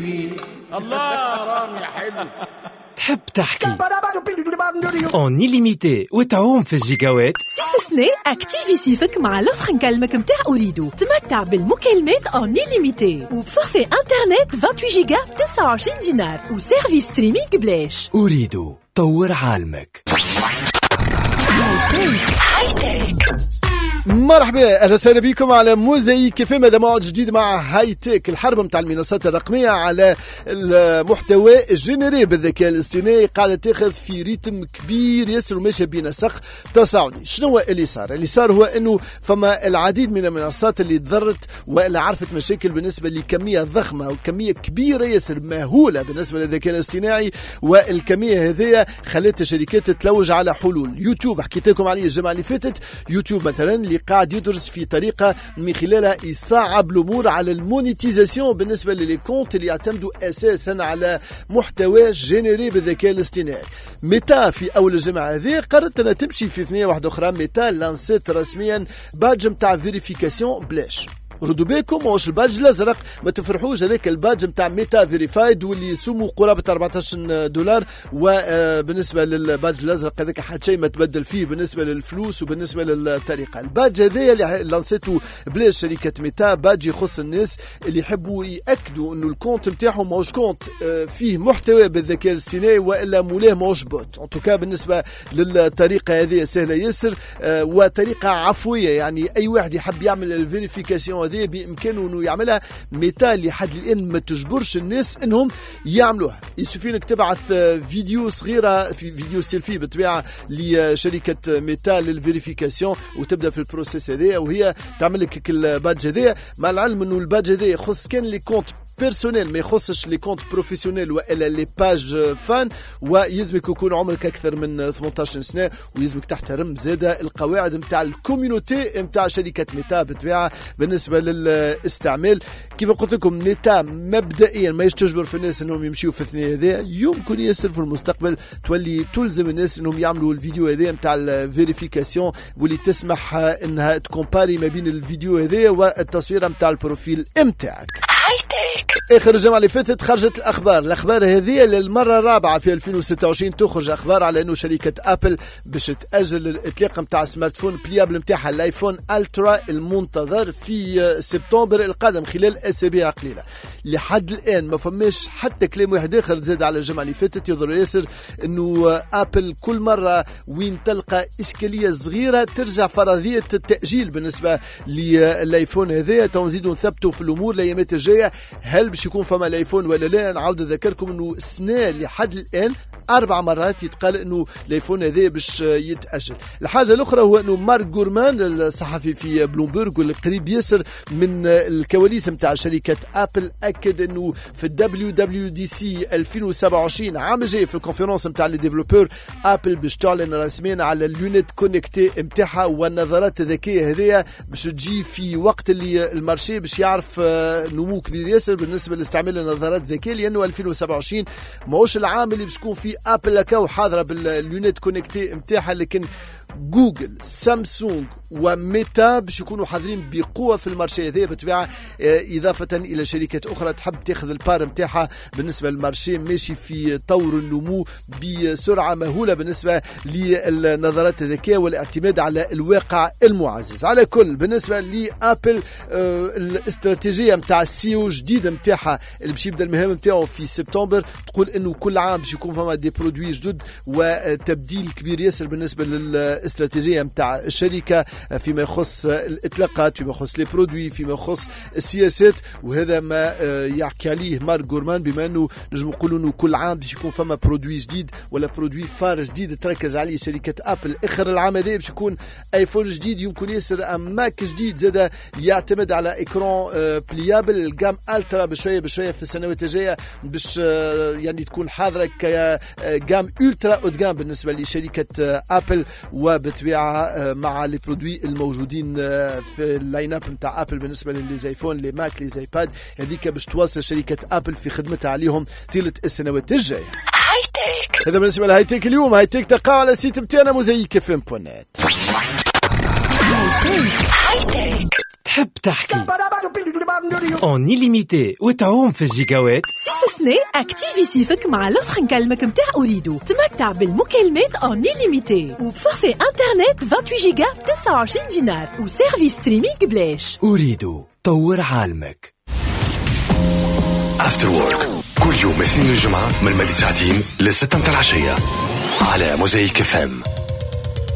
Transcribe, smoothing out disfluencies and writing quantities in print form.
بيبي. الله رامي حلو. تحب تحكي اون إليميتي وتعوم في الجيجاوات؟ صيف سنة اكتيفي صيفك مع لوفر نكلمك متاع أوريدو. تمتع بالمكالمات اون إليميتي وبفورفي انترنت 28 جيجا ب 29 دينار وسيرفيس ستريمينغ بلاش. أوريدو، طور عالمك. مرحبا، اهلا وسهلا بكم على موزايك في مجموعة جديد مع هاي تك. الحرب متاع المنصات الرقمية على المحتوى الجينيري بالذكاء الاصطناعي قاعدة تاخذ في ريتم كبير ياسر وماشي بنسق تصاعدي. شنو هو اللي صار؟ اللي صار هو انه فما العديد من المنصات اللي تضررت واللي عرفت مشاكل بالنسبة لكمية ضخمة وكمية كبيرة ياسر مهولة بالنسبة للذكاء الاصطناعي، والكمية هذه خلت الشركات تتلوج على حلول. يوتيوب حكيت لكم عليه الجمعة اللي فاتت، يوتيوب مثلا اللي قاعد يدرس في طريقة من خلالها يصعب الأمور على المونيتيزاسيون بالنسبة للكونت اللي يعتمدوا أساسا على محتوى جينيري بالذكاء الاصطناعي. ميتا في أول الجمعة هذه قررت أنها تمشي في ثنية واحدة أخرى. ميتا لانسيت رسميا باج متاع فيريفيكاسيون بلاش. ردوا بالكم واش الباج الازرق، ما تفرحوش، هذاك الباج نتاع ميتا فيريفايد واللي يسموا قرابه $14. وبالنسبه للباج الازرق هذاك حتى شيء ما تبدل فيه بالنسبه للفلوس وبالنسبه للطريقه. الباج هذا اللي لانسيتو بلاش شركه ميتا، باج يخص الناس اللي يحبوا ياكدوا انه الكونت نتاعهم ماهوش كونت فيه محتوى بالذكاء الاصطناعي والا مولاه ماهوش بوت. ان توكا بالنسبه للطريقه هذه سهله ياسر وطريقه عفويه، يعني اي واحد يحب يعمل الفيريفيكاسيون بإمكانه أنه يعملها. ميتا لحد الآن ما تجبرش الناس أنهم يعملوها. يسوفي انك تبعث فيديو صغيرة، في فيديو سيلفي بالطبيعة لشركة ميتا للفيريفيكاسيون وتبدأ في البروسيس هذا وهي تعمل لك البادج هذا، مع العلم أنه البادج هذا يخص كان لي كونت بيرسونيل ما يخصش لي كونت بروفيسيونيل وإلا لي باج فان، ويلزمك يكون عمرك أكثر من 18 سنة ويلزمك تحترم زادة القواعد متاع الكوميونيتي متاع شركة ميتا بالطبيعة بالنسبة للاستعمال. كيف قلت لكم ميتا مبدئيا ما تجبر في الناس انهم يمشيوا في الثنيه هذا، يمكن ياسر في المستقبل تولي تلزم الناس انهم يعملوا الفيديو هذا نتاع الفيريفيكاسيون واللي تسمح انها تكومباري ما بين الفيديو هذا والتصوير نتاع البروفيل نتاعك. اخر الجمعه اللي فاتت خرجت الاخبار هذه للمره الرابعه في 2026 تخرج اخبار على انه شركه ابل باش تاجل الاطلاق نتاع سمارت فون بليابل نتاعها الايفون الترا المنتظر في سبتمبر القادم خلال اسابيع قليله. لحد الان ما فماش حتى كلام واحد اخر زاد على الجمعه اللي فاتت. يظهر ياسر انه ابل كل مره وين تلقى اشكاليه صغيره ترجع فرضيه التاجيل بالنسبه للايفون هذا. تنزيدوا نثبتوا في الامور الايامات الجايه هل باش يكون فما الايفون ولا لا. نعاود نذكركم انه السنه لحد الان 4 مرات يتقال انه الايفون هذا باش يتاجل. الحاجه الاخرى هو انه مارك غورمان الصحفي في بلومبرغ واللي قريب ياسر من الكواليس نتاع شركه ابل اكد انه في WWDC 2027 عام جاي في الكونفرنس نتاع لي ديفلوبور ابل باش تعلن رسميا على اللونيت كونيكتي نتاعها والنظارات الذكيه هذه باش تجي في وقت اللي المارشي باش يعرف نمو كبير ياسر بالنسبه لاستعمال النظارات الذكيه، لانه 2027 ماهوش العام اللي باش تكون فيه ابل لكاو حاضره باللونيت كونيكتي نتاعها، لكن جوجل سامسونج وميتا باش يكونوا حاضرين بقوه في المارشي هذا بالطبيعه، اضافه الى شركات اخرى تحب تاخذ البار نتاعها بالنسبه للمارشي ماشي في طور النمو بسرعه مهوله بالنسبه للنظارات الذكيه والاعتماد على الواقع المعزز. على كل بالنسبه لابل الاستراتيجيه نتاع السيو جديده نتاعها اللي باش يبدا المهام نتاعو في سبتمبر تقول انه كل عام باش يكون فما دي برودوي جدد وتبديل كبير ياسر بالنسبه للاستراتيجيه نتاع الشركه فيما يخص الاطلاقات، فيما يخص لي برودوي، فيما يخص السياسات. وهذا ما يحكي عليه مارك غورمان، بما انه نجم نقولوا انه كل عام باش يكون فما برودوي جديد ولا برودوي فار جديد تركز عليه شركه ابل. اخر العام هذا باش يكون ايفون جديد، يمكن ياسر ماك جديد زاد يعتمد على اكران بليابل. الجام الترا بشويه في السنوات الجايه باش يعني تكون حاضره كجام الترا او جام بالنسبه لشركه ابل، وبالطبيعه مع لي برودوي الموجودين في اللاين اب نتاع ابل بالنسبه للزيفون لي ماك لي زيباد، هذيك باش توصل شركه ابل في خدمتها عليهم طيله السنوات الجايه. هاي تك هذا بالنسبه لهاي تك اليوم. هاي تك تقع على السيت بتاعنا موزايك FM.net. هاي تك تحب تحكي اون إليميتي وتعوم في الجيجاوات. صيف سنة اكتيفي صيفك مع لوفر نكلمك متاع أريدو. تمتع بالمكالمات اون إليميتي وبفورفي انترنت 28 جيجا ب 29 دينار وسيرفيس ستريمينغ بلاش. أريدو طور عالمك. افتر وورك كل يوم اثنين الجمعة من 2 ساعتين ل 6 متاع العشية على موزايك FM.